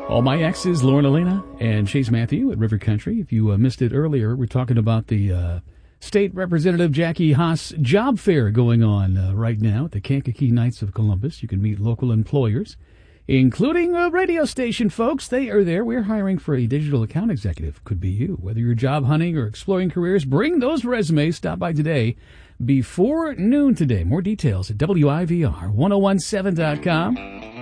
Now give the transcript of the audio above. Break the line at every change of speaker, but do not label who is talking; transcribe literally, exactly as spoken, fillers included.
All my exes, Lauren Elena and Chase Matthew at River Country. If you uh, missed it earlier, we're talking about the uh, State Representative Jackie Haas job fair going on uh, right now at the Kankakee Knights of Columbus. You can meet local employers, including a radio station folks. They are there. We're hiring for a digital account executive. Could be you. Whether you're job hunting or exploring careers, bring those resumes. Stop by today before noon today. More details at W I V R ten seventeen dot com.